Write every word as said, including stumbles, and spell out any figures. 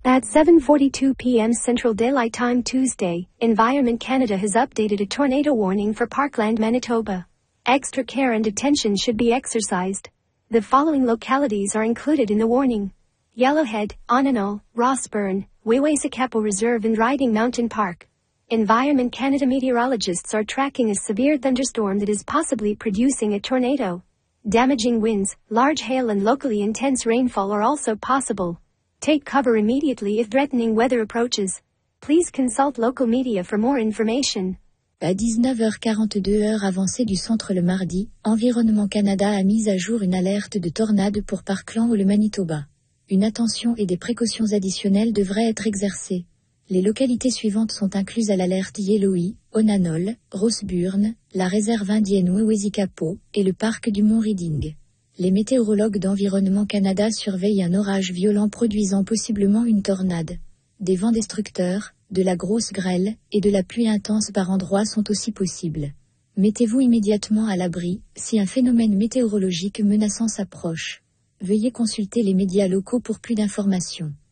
At seven forty-two p m Central Daylight Time Tuesday, Environment Canada has updated a tornado warning for Parkland, Manitoba. Extra care and attention should be exercised. The following localities are included in the warning: Yellowhead, Onano, Rossburn, Wewaysecapo Reserve and Riding Mountain Park. Environment Canada meteorologists are tracking a severe thunderstorm that is possibly producing a tornado. Damaging winds, large hail and locally intense rainfall are also possible. Take cover immediately if threatening weather approaches. Please consult local media for more information. À dix-neuf heures quarante-deux heure avancée du centre le mardi, Environnement Canada a mis à jour une alerte de tornade pour Parkland ou le Manitoba. Une attention et des précautions additionnelles devraient être exercées. Les localités suivantes sont incluses à l'alerte Yellowhead, Onanol, Rossburn, la réserve indienne Wewaysecapo et le parc du Mont Reading. Les météorologues d'Environnement Canada surveillent un orage violent produisant possiblement une tornade. Des vents destructeurs, de la grosse grêle et de la pluie intense par endroits sont aussi possibles. Mettez-vous immédiatement à l'abri si un phénomène météorologique menaçant s'approche. Veuillez consulter les médias locaux pour plus d'informations.